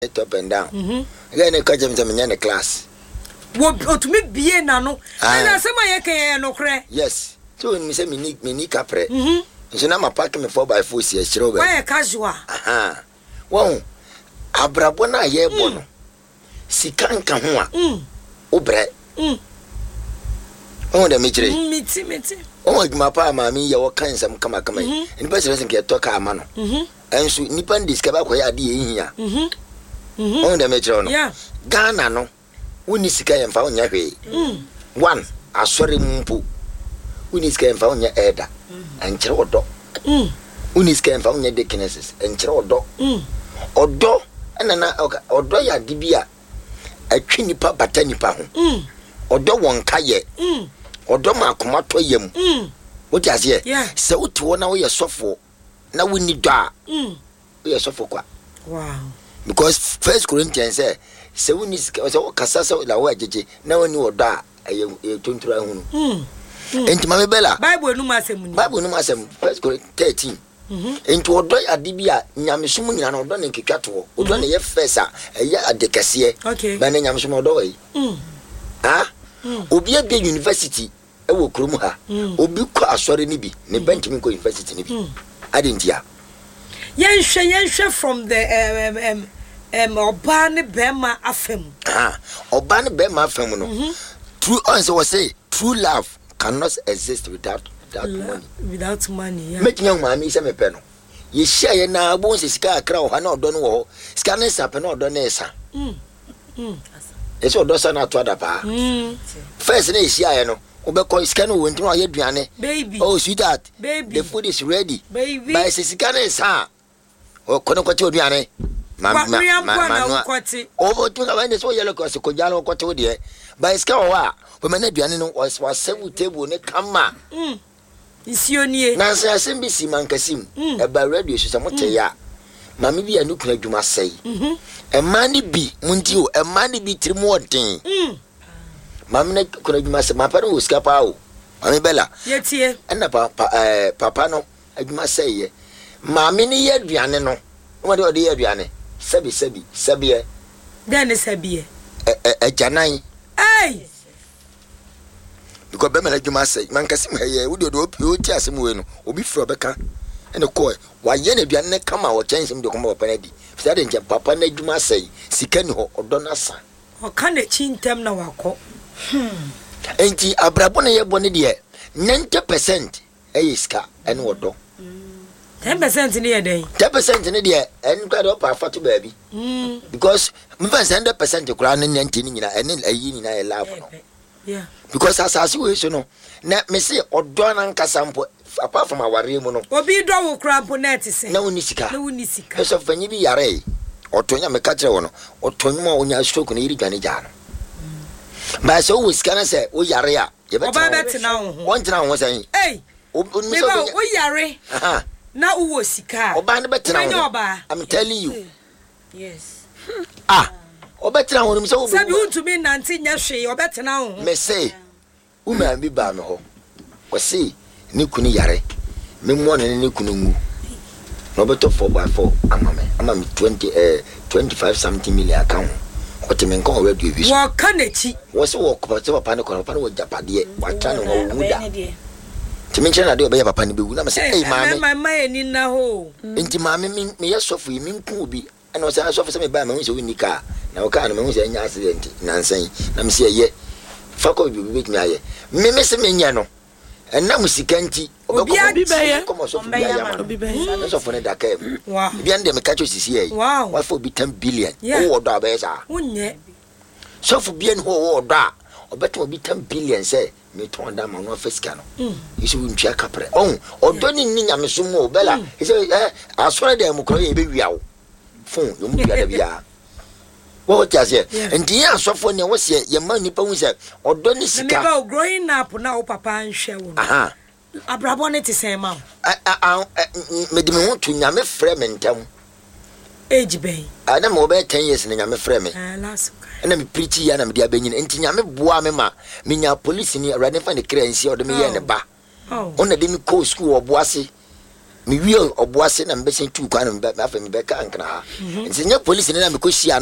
up and down. Again, I catch him in the class. What to me be nano? And I say my no cray. Yes. So when me say me capre. So now I'm packing me 4x4 here, sure. Why casual? Aha. Wow. Abrabona ye bono. Sikan kahua. Obre. Oh, the mitri. Miti. Oh, my papa, mammy, your kind some come. And person get talk a man. And so Nipan discover where I did here. Oh, the metro. Yeah. Ghana no. Unisika and found your way. One, a sorry mumpu. Uniska and found your edda. And Chodo. Uniska and found your dickinesses. And Chodo. Odo. And an odo ya dibia. A chinipa batanipa. Odo one kaye. Odo ma kumato yem. What is here? So to 1 hour suffer. Now we need da. We are suffer. Wow. Because First Corinthians say, so we need Casasa la way, now when you are da, I don't try. Into my bella. Bible no masem. First Corinthians 13. Into Odo Adibia, Yamisumun and Odon and Kikato, Odon ye fessa, a year at the Cassier. Okay. Banning Yamsumodoy. Ah? Obia Bay University, I will Krumha. Obuka, sorry, Nibi, ne Benjamin University Nibi. I didn't hear. Yensha from the Obani Bema Afem. Obani Bema Afem. True answer was say, true love cannot exist without money. Without money, yeah. Make young mammy some penno. Ye share now, bones is car crow, I know don't know. Scanners up and not donesa. It's all doesn't not to other pa. First, is Yano. Obeko is canoe went to my Adriane. Baby. Oh, sweetheart. Baby. The food is ready. Baby. By Sicana, sir. Oh, Conocoto Diane. Mamma, over to the windows or yellow cross, Cojalo Coto dear. By Scawa, when Adriano was several table in a camma. Is your near Nancy Assembly Mancasim, a by radio, Samotea. Mammy be a nuclear, you must say. A money be, Muntio, a money be Trimotin. Mamma could you must my parent was capao. Amibella, yet here, and papa no, I must say, Mammy Adriano. What do you, Adriane? Sabi, then is Sabi, a Janai. Aye. Because Bemela, you must say, Mancasim, would do Tiasim, or be Frobeka, and a coy. Why, Yenny Diane come out or change him to come up already. If that ain't Papa, you must say, Sikano or Donasa. Or can a chin tem now? Ain't ye a Brabona Bonidia? 90% Aiska and Wodo. 10% in a day. 10% in a day, and got up our photo baby. Because 100% to crown and 19 and then a yin in a laugh. Yeah. Because as I see, you know, let me say, or Don Casampo, apart from our Rimono, or be double crab on Netis, no Nisika, no Nisika, as of when you be array, or Tonya Mecatron, or Tonimo on your stroke and Iriganijan. But so we can say, we are here. You better now. One time was saying, hey, we are now was Sika, or Band better. I'm telling you. Yes. Ah, or better now, I'm so good to be Nancy Yashi, or better now. May say, woman be Bamo. Or see, Nikuni Yare, Mimon and Nikunu. No better 4x4. I'm 25 something million account. What you mean, call radio? What can it? Was a walk about a panic or a panic with Japadi? What time of Wuda? To mention I do obey a panic, but I'm saying, my mind in the hole. Into mammy, me a soft women could be, and was a soft by my in the car. Now, can't remember any accident. Nancy, I'm saying, yet. Fuck you with me. Me miss a miniano. And now we see Canty. Wow. Beyond them, catches is here. Wow. What for be 10 billion? Oh, Dabeza. So for being who da, or better will be 10 billion, say, me torn down my office canoe. You should check up. Oh, or don't need Yamisumo, Bella. He said, I swear them, baby, out. Phone, you move the what does here? And the answer for you was here, your money bones, or don't you see growing up now, Papa and Shew. Aha. A Brabonnet is a man. I made me want to Yame Fremen town. Age bay. I am over 10 years in Yame Fremen. And I'm pretty young, I'm dear Benin, and Yame Boamema, Minya police in here, running for the currency or the me and the bar. Oh, on the demi co school of Boissy. me wi oboase na mbese tu kwa na me afa me beka ankra ha nti nya police na me ko hia